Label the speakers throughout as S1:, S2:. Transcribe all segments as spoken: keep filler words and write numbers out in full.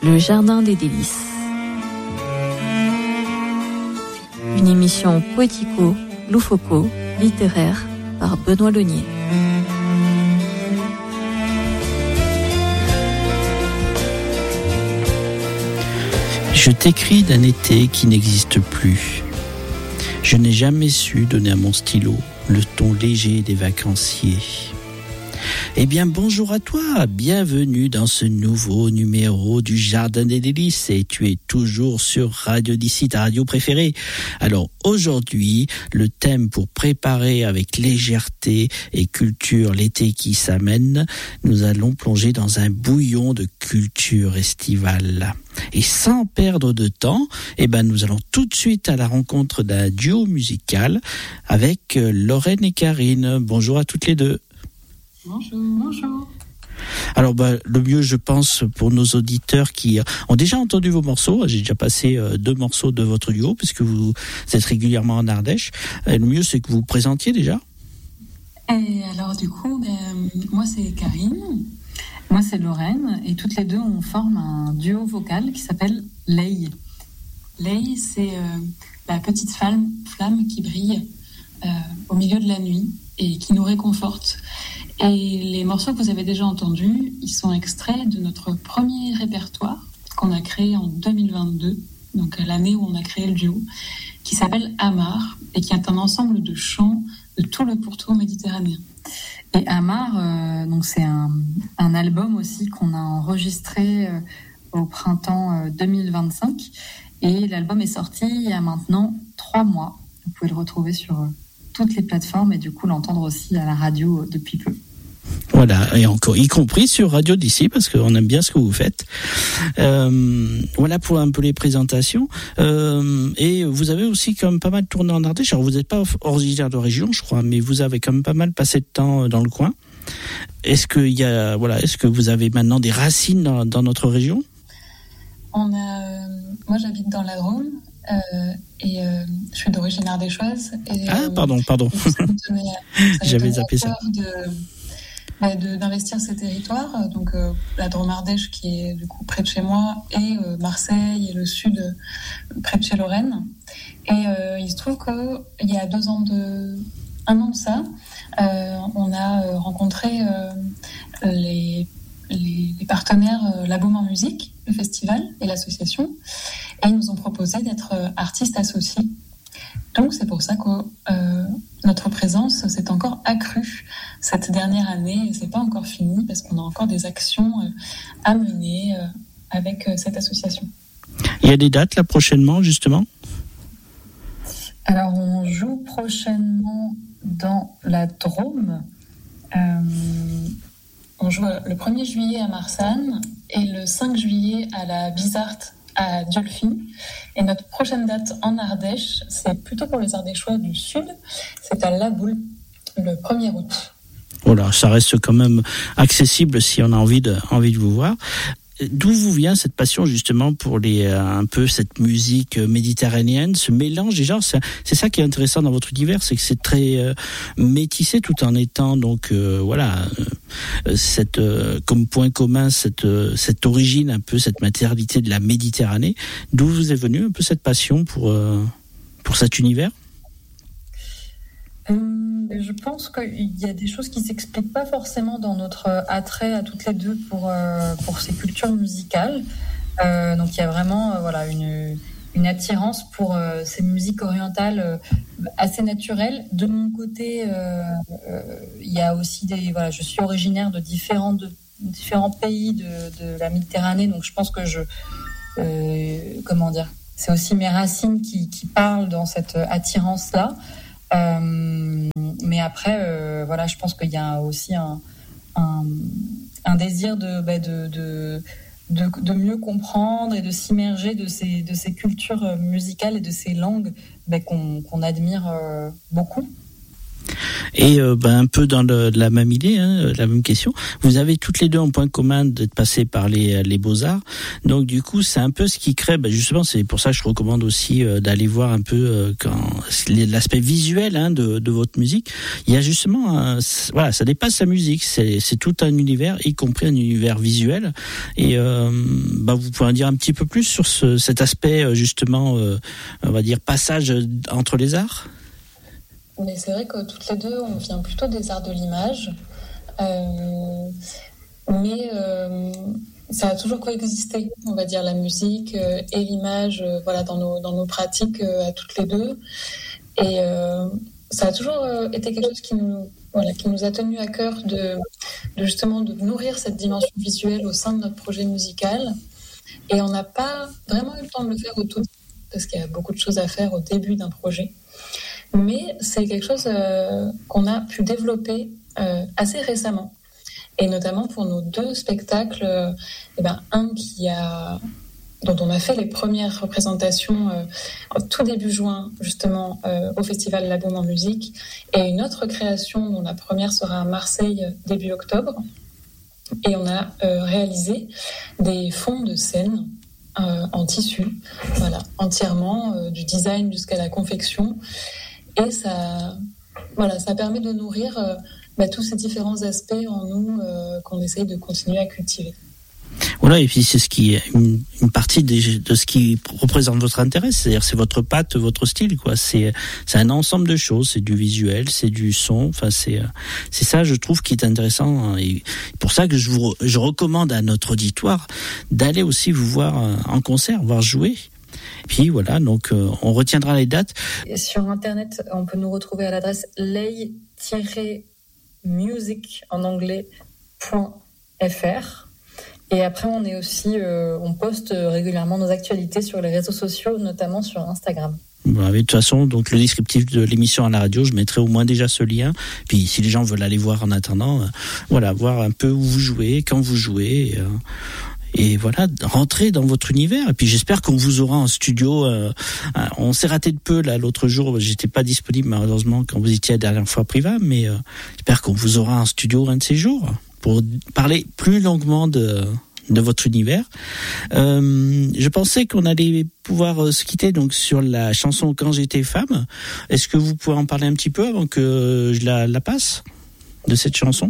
S1: Le Jardin des Délices. Une émission poético, loufoco, littéraire par Benoît Launier.
S2: Je t'écris d'un été qui n'existe plus. Je n'ai jamais su donner à mon stylo le ton léger des vacanciers. Eh bien, bonjour à toi, bienvenue dans ce nouveau numéro du Jardin des Délices et tu es toujours sur Radio d'ici, ta radio préférée. Alors aujourd'hui, le thème pour préparer avec légèreté et culture l'été qui s'amène, nous allons plonger dans un bouillon de culture estivale. Et sans perdre de temps, eh ben, nous allons tout de suite à la rencontre d'un duo musical avec Lorraine et Karine. Bonjour à toutes les deux.
S3: Bonjour. Bonjour.
S2: Alors bah, le mieux, je pense, pour nos auditeurs qui ont déjà entendu vos morceaux, j'ai déjà passé euh, deux morceaux de votre duo puisque vous êtes régulièrement en Ardèche, et le mieux c'est que vous vous présentiez déjà.
S3: Et alors du coup, ben, moi c'est Karine, moi c'est Lorraine, et toutes les deux on forme un duo vocal qui s'appelle Lei. Lei, c'est euh, la petite flamme, flamme qui brille euh, au milieu de la nuit et qui nous réconforte. Et les morceaux que vous avez déjà entendus, ils sont extraits de notre premier répertoire qu'on a créé en deux mille vingt-deux, donc l'année où on a créé le duo, qui s'appelle Amar et qui est un ensemble de chants de tout le pourtour méditerranéen. Et Amar, euh, donc c'est un, un album aussi qu'on a enregistré euh, au printemps euh, deux mille vingt-cinq, et l'album est sorti il y a maintenant trois mois. Vous pouvez le retrouver sur euh, toutes les plateformes et du coup l'entendre aussi à la radio euh, depuis peu.
S2: Voilà, et encore, y compris sur Radio d'ici, parce qu'on aime bien ce que vous faites. Euh, voilà pour un peu les présentations. Euh, et vous avez aussi quand même pas mal tourné en Ardèche. Alors vous n'êtes pas originaire de région, je crois, mais vous avez quand même pas mal passé de temps dans le coin. Est-ce que il y a, voilà, est-ce que vous avez maintenant des racines dans, dans notre région ?
S3: On a, moi j'habite dans la Drôme. Euh, et euh, je suis d'origine ardéchoise. Et,
S2: ah, pardon, pardon. J'avais zappé ça.
S3: De, de, d'investir ces territoires, donc euh, la Drôme-Ardèche qui est du coup près de chez moi, et euh, Marseille et le sud euh, près de chez Lorraine. Et euh, il se trouve qu'il y a deux ans de, un an de ça, euh, on a rencontré euh, les, les, les partenaires euh, La Baume en musique, le festival et l'association, et ils nous ont proposé d'être euh, artistes associés. Donc c'est pour ça que euh, notre présence s'est encore accrue cette dernière année et c'est pas encore fini parce qu'on a encore des actions euh, à mener euh, avec euh, cette association.
S2: Il y a des dates là prochainement justement ?
S3: Alors on joue prochainement dans la Drôme. Euh, on joue le premier juillet à Marsanne et le cinq juillet à la Bizart à Diolfi. Et notre prochaine date en Ardèche, c'est plutôt pour les Ardéchois du Sud, c'est à La Boule, le premier août.
S2: Voilà, ça reste quand même accessible si on a envie de, envie de vous voir. D'où vous vient cette passion justement pour les un peu cette musique méditerranéenne, ce mélange des genres, c'est, c'est ça qui est intéressant dans votre univers, c'est que c'est très euh, métissé tout en étant donc euh, voilà euh, cette euh, comme point commun cette euh, cette origine un peu cette matérialité de la Méditerranée. D'où vous est venue un peu cette passion pour euh, pour cet univers?
S3: Je pense qu'il y a des choses qui ne s'expliquent pas forcément dans notre attrait à toutes les deux pour, euh, pour ces cultures musicales. Euh, donc il y a vraiment euh, voilà, une, une attirance pour euh, ces musiques orientales euh, assez naturelles. De mon côté, euh, euh, il y a aussi des... Voilà, je suis originaire de différents, de, différents pays de, de la Méditerranée, donc je pense que je... Euh, comment dire ? C'est aussi mes racines qui, qui parlent dans cette attirance-là. Euh, mais après, euh, voilà, je pense qu'il y a aussi un, un, un désir de, bah, de, de, de, de mieux comprendre et de s'immerger de ces, de ces cultures musicales et de ces langues bah, qu'on, qu'on admire euh, beaucoup.
S2: Et euh, ben, un peu dans le, la même idée, hein, la même question. Vous avez toutes les deux en point commun d'être passées par les, les Beaux-Arts. Donc du coup, c'est un peu ce qui crée, ben, justement, c'est pour ça que je recommande aussi euh, d'aller voir un peu euh, quand, l'aspect visuel hein, de, de votre musique. Il y a justement, un, voilà, ça dépasse la musique, c'est, c'est tout un univers, y compris un univers visuel. Et euh, ben, vous pouvez en dire un petit peu plus sur ce, cet aspect, justement, euh, on va dire, passage entre les arts ?
S3: Mais c'est vrai que toutes les deux, on vient plutôt des arts de l'image. Euh, mais euh, ça a toujours coexisté, on va dire, la musique euh, et l'image euh, voilà, dans, nos, dans nos pratiques euh, à toutes les deux. Et euh, ça a toujours euh, été quelque chose qui nous, voilà, qui nous a tenu à cœur de, de justement de nourrir cette dimension visuelle au sein de notre projet musical. Et on n'a pas vraiment eu le temps de le faire au tout, parce qu'il y a beaucoup de choses à faire au début d'un projet. Mais c'est quelque chose euh, qu'on a pu développer euh, assez récemment. Et notamment pour nos deux spectacles, euh, eh ben, un qui a, dont on a fait les premières représentations euh, au tout début juin, justement, euh, au Festival La Baume en musique, et une autre création dont la première sera à Marseille début octobre. Et on a euh, réalisé des fonds de scène euh, en tissu, voilà, entièrement, euh, du design jusqu'à la confection. Et ça, voilà, ça permet de nourrir euh, bah, tous ces différents aspects en nous euh, qu'on essaye de continuer à cultiver.
S2: Voilà, et puis c'est ce qui est une, une partie des, de ce qui représente votre intérêt, c'est-à-dire c'est votre patte, votre style, quoi. C'est c'est un ensemble de choses, c'est du visuel, c'est du son, enfin c'est c'est ça, je trouve, qui est intéressant. Et pour ça que je vous je recommande à notre auditoire d'aller aussi vous voir en concert, voir jouer. Et puis voilà, donc euh, on retiendra les dates.
S3: Sur internet, on peut nous retrouver à l'adresse lay-music en anglais .fr. Et après, on est aussi, euh, on poste régulièrement nos actualités sur les réseaux sociaux, notamment sur Instagram.
S2: Bon, de toute façon, donc le descriptif de l'émission à la radio, je mettrai au moins déjà ce lien. Puis si les gens veulent aller voir en attendant, euh, voilà, voir un peu où vous jouez, quand vous jouez. Euh, Et voilà, rentrer dans votre univers. Et puis j'espère qu'on vous aura en studio. Euh, on s'est raté de peu là l'autre jour. J'étais pas disponible malheureusement quand vous étiez la dernière fois privat, mais euh, j'espère qu'on vous aura en studio un de ces jours pour parler plus longuement de de votre univers. Euh, je pensais qu'on allait pouvoir se quitter donc sur la chanson Quand j'étais femme. Est-ce que vous pouvez en parler un petit peu avant que je la, la passe de cette chanson?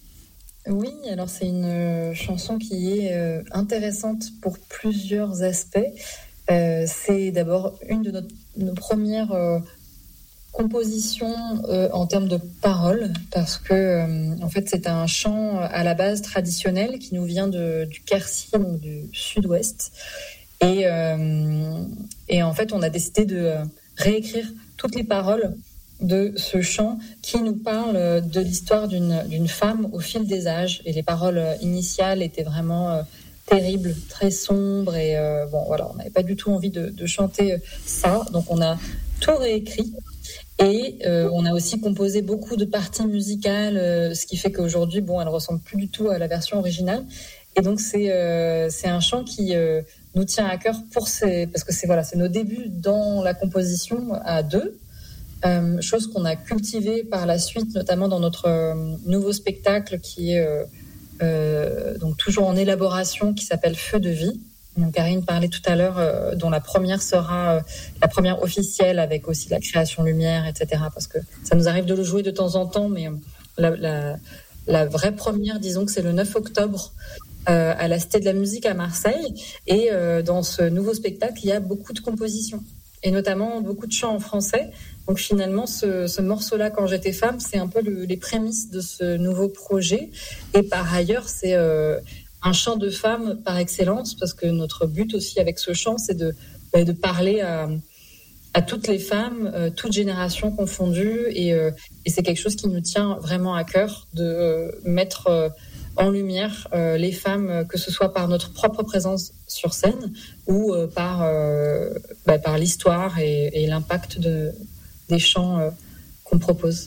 S3: Oui, alors c'est une chanson qui est euh, intéressante pour plusieurs aspects. Euh, c'est d'abord une de notre, nos premières euh, compositions euh, en termes de paroles, parce que euh, en fait c'est un chant à la base traditionnel qui nous vient de, du Quercy, donc du sud-ouest. Et, euh, et en fait on a décidé de réécrire toutes les paroles de ce chant qui nous parle de l'histoire d'une, d'une femme au fil des âges. Et les paroles initiales étaient vraiment euh, terribles, très sombres. Et euh, bon, voilà, on n'avait pas du tout envie de, de chanter ça. Donc on a tout réécrit. Et euh, on a aussi composé beaucoup de parties musicales, euh, ce qui fait qu'aujourd'hui, bon, elle ressemble plus du tout à la version originale. Et donc c'est euh, c'est un chant qui euh, nous tient à cœur pour ces, parce que c'est voilà, c'est nos débuts dans la composition à deux. Euh, chose qu'on a cultivée par la suite, notamment dans notre euh, nouveau spectacle qui est euh, euh, donc toujours en élaboration, qui s'appelle Feu de vie. Donc Karine parlait tout à l'heure, euh, dont la première sera euh, la première officielle, avec aussi la création lumière, et cetera. Parce que ça nous arrive de le jouer de temps en temps, mais la, la, la vraie première, disons que c'est le neuf octobre euh, à la Cité de la Musique à Marseille. Et euh, dans ce nouveau spectacle, il y a beaucoup de compositions, et notamment beaucoup de chants en français. Donc finalement, ce, ce morceau-là, Quand j'étais femme, c'est un peu le, les prémices de ce nouveau projet. Et par ailleurs, c'est euh, un chant de femme par excellence, parce que notre but aussi avec ce chant, c'est de, bah, de parler à, à toutes les femmes, euh, toutes générations confondues. Et, euh, et c'est quelque chose qui nous tient vraiment à cœur, de euh, mettre euh, en lumière euh, les femmes, que ce soit par notre propre présence sur scène ou euh, par, euh, bah, par l'histoire et, et l'impact de des chants euh, qu'on propose.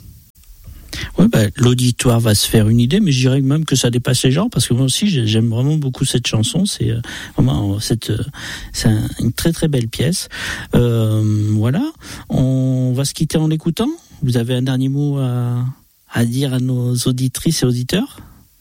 S2: Ouais, bah, l'auditoire va se faire une idée, mais je dirais même que ça dépasse les genres, parce que moi aussi j'aime vraiment beaucoup cette chanson. C'est euh, vraiment cette, euh, c'est un, une très très belle pièce. Euh, voilà, on va se quitter en l'écoutant. vous avez un dernier mot à, à dire à nos auditrices et auditeurs?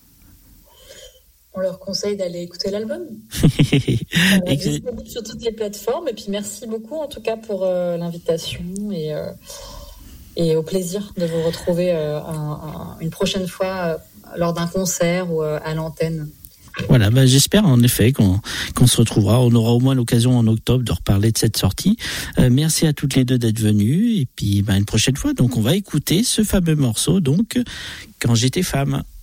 S3: On leur conseille d'aller écouter l'album. On est disponible sur toutes les plateformes. Et puis merci beaucoup en tout cas pour euh, l'invitation et, euh, et au plaisir de vous retrouver euh, un, un, une prochaine fois euh, lors d'un concert ou euh, à l'antenne.
S2: Voilà, bah, j'espère en effet qu'on, qu'on se retrouvera. On aura au moins l'occasion en octobre de reparler de cette sortie. Euh, merci à toutes les deux d'être venues et puis bah, une prochaine fois. Donc on va écouter ce fameux morceau, donc Quand j'étais femme.